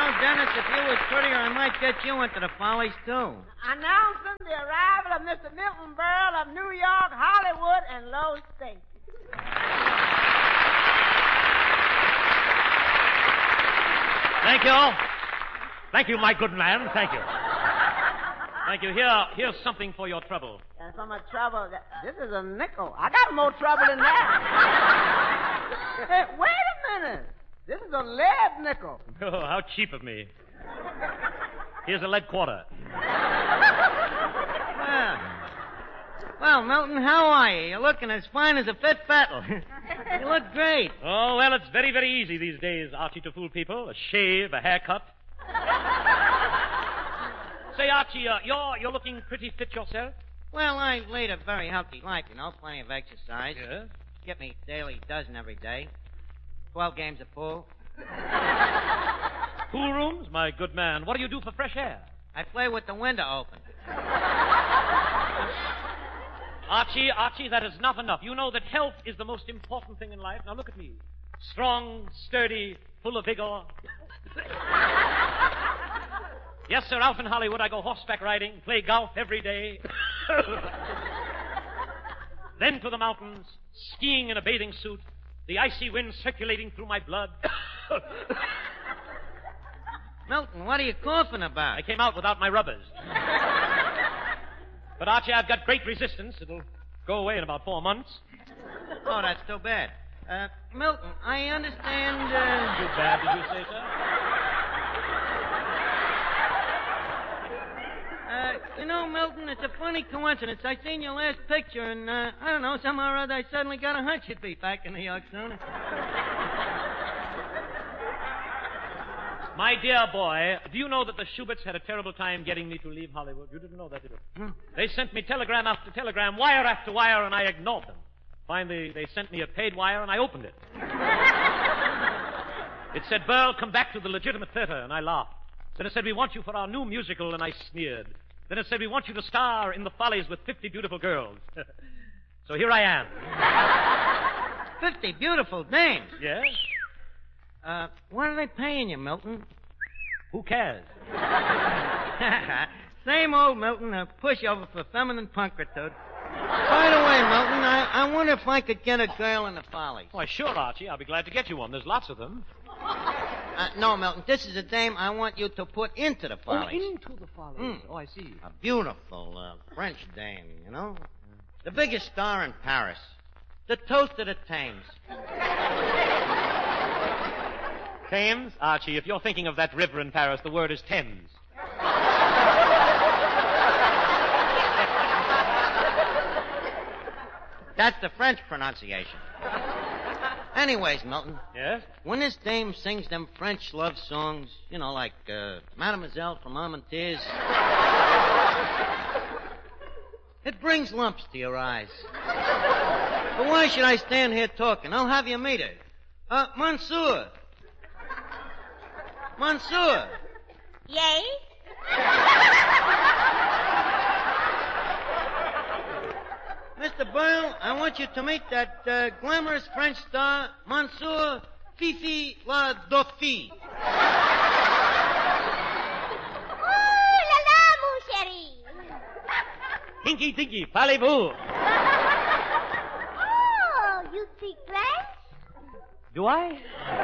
Dennis, if you was prettier, I might get you into the Follies, too. Announcing the arrival of Mr. Milton Berle of New York, Hollywood, and Low State. Thank you. Thank you, my good man. Thank you. Thank you. Here's something for your trouble. And for my trouble, this is a nickel. I got more trouble than that. Hey, wait a minute. This is a lead nickel. Oh, how cheap of me. Here's a lead quarter. Well, Milton, how are you? You're looking as fine as a fit fettle. You look great. Oh, well, it's very, very easy these days, Archie, to fool people. A shave, a haircut. Say, Archie, you're looking pretty fit yourself. Well, I lead a very healthy life, plenty of exercise. Yes? Get me daily dozen every day. 12 games of pool. Pool rooms? My good man. What do you do for fresh air? I play with the window open. Archie, that is not enough. You know that health is the most important thing in life. Now look at me. Strong, sturdy, full of vigor. Yes, sir, out in Hollywood, I go horseback riding, play golf every day. Then to the mountains, skiing in a bathing suit, the icy wind circulating through my blood. Milton, what are you coughing about? I came out without my rubbers. But, Archie, I've got great resistance. It'll go away in about 4 months. Oh, that's too bad. Milton, I understand... Too bad, did you say, sir? Milton, it's a funny coincidence. I seen your last picture, and, I don't know, somehow or other I suddenly got a hunch you'd be back in New York soon. My dear boy, do you know that the Schuberts had a terrible time getting me to leave Hollywood? You didn't know that, did you? They sent me telegram after telegram, wire after wire, and I ignored them. Finally, they sent me a paid wire, and I opened it. It said, Berle, come back to the legitimate theater, and I laughed. Then it said, we want you for our new musical, and I sneered. Then it said, we want you to star in the Follies with 50 beautiful girls. So here I am. 50 beautiful dames? Yes? What are they paying you, Milton? Who cares? Same old Milton, a pushover for feminine punkritude. By the way, Milton, I wonder if I could get a girl in the Follies. Why, sure, Archie. I'll be glad to get you one. There's lots of them. No, Milton, this is a dame I want you to put into the Follies. Oh, into the Follies. Oh, I see. A beautiful French dame, The biggest star in Paris. The toast of the Thames. Thames? Archie, if you're thinking of that river in Paris, the word is Thames. That's the French pronunciation. Anyways, Milton. Yes? When this dame sings them French love songs, like Mademoiselle from Armentières, it brings lumps to your eyes. But why should I stand here talking? I'll have you meet her. Monsieur. Monsieur. Yes? Mr. Berle, I want you to meet that glamorous French star, Monsieur Fifi la Dauphine. Oh, la la, mon chéri. Tinky, tinky, parlez-vous. Oh, you speak French? Do I?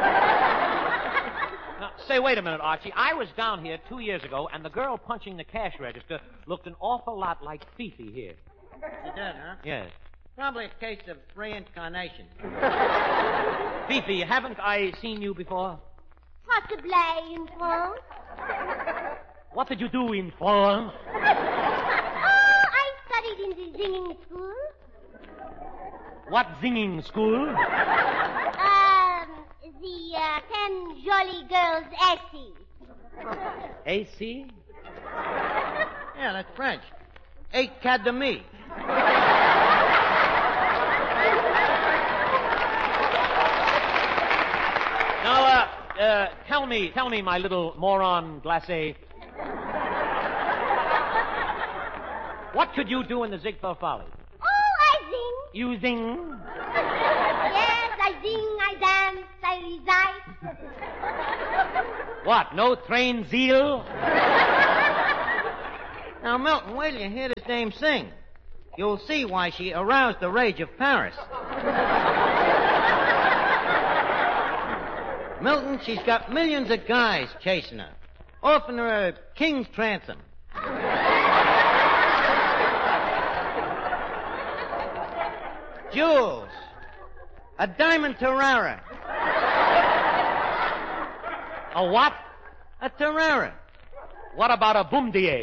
Now, say, wait a minute, Archie. I was down here 2 years ago, and the girl punching the cash register looked an awful lot like Fifi here. You did, huh? Yes. Probably a case of reincarnation. Fifi, haven't I seen you before? Possibly in France. What did you do in France? Oh, I studied in the singing school. What singing school? The 10 Jolly Girls AC. AC? Yeah, that's French. Academy. Now, tell me, my little moron glacé. What could you do in the Ziegfeld Follies? Oh, I sing. You sing? Yes, I sing, I dance, I recite. What, no train zeal? Now, Milton, wait till you hear this dame sing. You'll see why she aroused the rage of Paris. Milton, she's got millions of guys chasing her, offering her a king's ransom. Jewels. A diamond Terrara. A what? A Terrara. What about a Boomdier?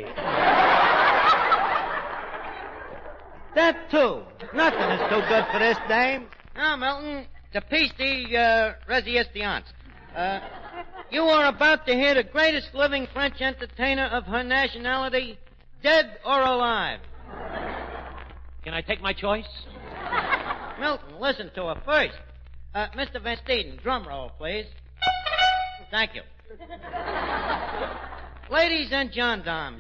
That, too. Nothing is too good for this dame. Now, Milton, the piece de resistance. You are about to hear the greatest living French entertainer of her nationality, dead or alive. Can I take my choice? Milton, listen to her first. Mr. Van Steeden, drum roll, please. Thank you. Ladies and gendarmes,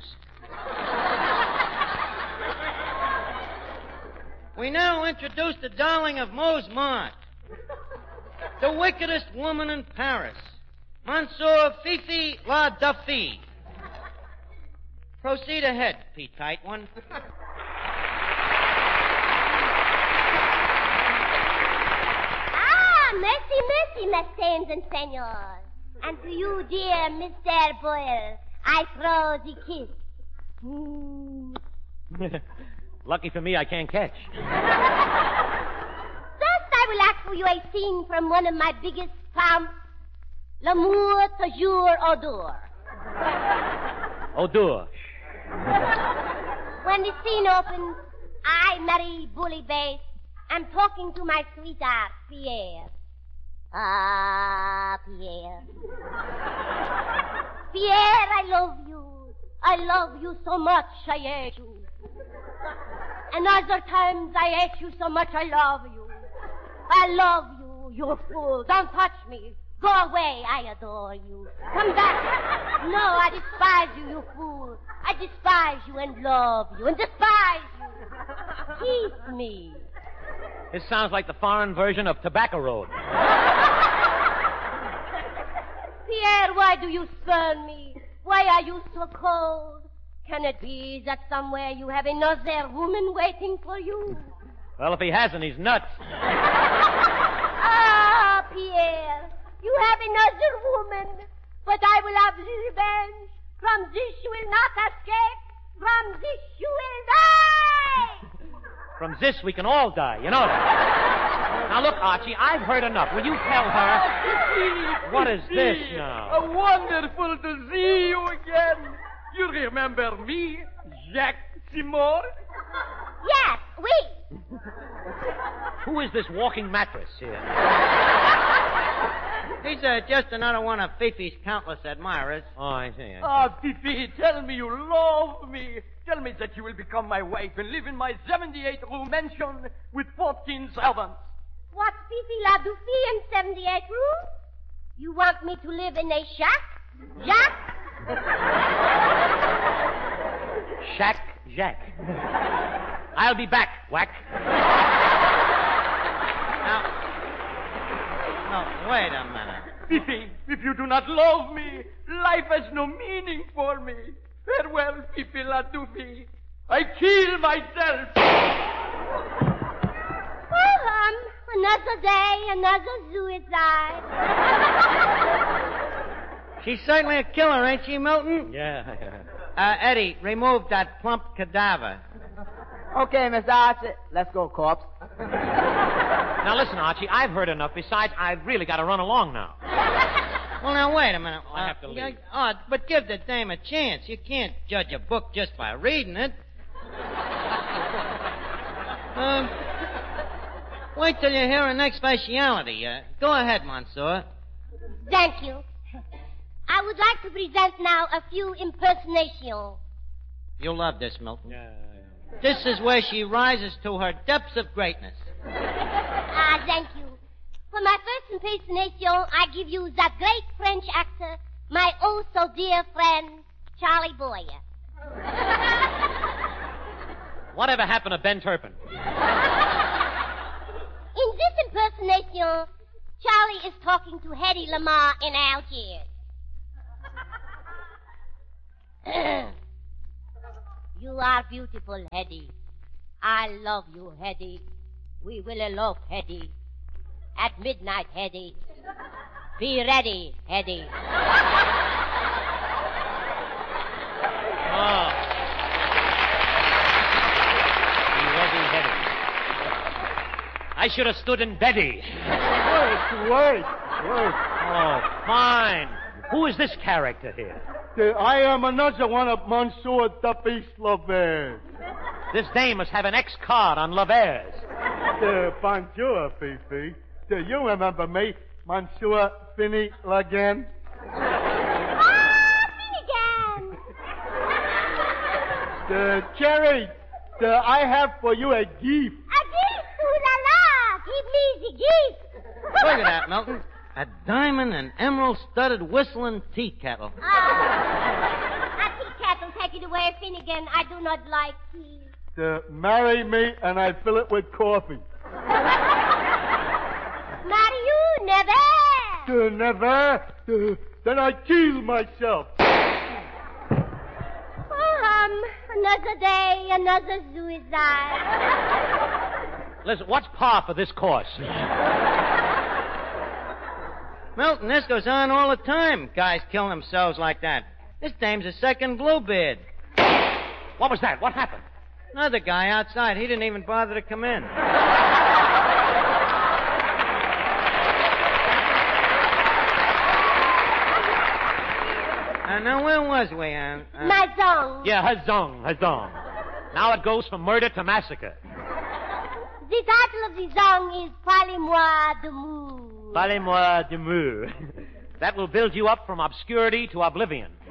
we now introduce the darling of Montmartre, the wickedest woman in Paris, Monsieur Fifi La Duffy. Proceed ahead, Pete Tight One. Merci, messieurs and senors. And to you, dear Mr. Boyle, I throw the kiss. Lucky for me, I can't catch. First, I will act for you a scene from one of my biggest pumps, L'amour toujours odeur. Odeur. When the scene opens, I, Mary Bully Bass, am talking to my sweetheart, Pierre. Ah, Pierre. Pierre, I love you. I love you so much, I hate you. And other times I hate you so much, I love you. I love you, you fool. Don't touch me. Go away, I adore you. Come back. No, I despise you, you fool. I despise you and love you and despise you. Kiss me. This sounds like the foreign version of Tobacco Road. Pierre, why do you spurn me? Why are you so cold? Can it be that somewhere you have another woman waiting for you? Well, if he hasn't, he's nuts. Ah, Pierre, you have another woman, but I will have revenge. From this you will not escape. From this you will die. From this, we can all die. You know that. Now, look, Archie, I've heard enough. Will you tell her... What is this now? Wonderful to see you again. You remember me, Jacques Simon? Yes, we. Who is this walking mattress here? He's just another one of Fifi's countless admirers. Oh, I see. Fifi, tell me you love me. Tell me that you will become my wife and live in my 78-room mansion with 14 servants. What's Fifi La Duffy in 78 rooms? You want me to live in a shack? Jack? Shack Jack. I'll be back, Whack. No, wait a minute. Fifi, if you do not love me, life has no meaning for me. Farewell, Fifi La Duffy. I kill myself. Another day, another suicide. She's certainly a killer, ain't she, Milton? Yeah. Eddie, remove that plump cadaver. Okay, Mr. Archie, let's go, corpse. Now, listen, Archie, I've heard enough. Besides, I've really got to run along now. Well, now, wait a minute. I have to leave. But give the dame a chance. You can't judge a book just by reading it. Wait till you hear her next speciality. Go ahead, Monsieur. Thank you. I would like to present now a few impersonations. You'll love this, Milton. Yeah. This is where she rises to her depths of greatness. Thank you. For my first impersonation, I give you the great French actor, my oh so dear friend, Charlie Boyer. Whatever happened to Ben Turpin? In this impersonation, Charlie is talking to Hedy Lamarr in Algiers. You are beautiful, Hetty. I love you, Hetty. We will elope, Hetty. At midnight, Hetty. Be ready, Hetty. Oh. Be ready, Hetty. I should have stood in Betty. Wait. Oh, fine. Who is this character here? I am another one of Monsieur Duffy's lovers. This dame must have an X card on Lavers. Bonjour, Fifi. Do you remember me, Monsieur Finny Lagan? Finnegan! Cherry, I have for you a gift. A gift? Ooh la la! Give me the gift! Look at that, Milton. A diamond and emerald-studded whistling tea kettle. A tea kettle, take it away, Finnegan. I do not like tea. Marry me and I fill it with coffee. Marry you? Never! Never? Then I kill myself. Another day, another suicide. Listen, what's par for this course? Milton, this goes on all the time. Guys killing themselves like that. This dame's a second Bluebeard. What was that? What happened? Another guy outside. He didn't even bother to come in. Now, where was we? My song. Yeah, hazong. Now it goes from murder to massacre. The title of the song is Parlez-moi d'amour. Parlez-moi d'amour. That will build you up from obscurity to oblivion.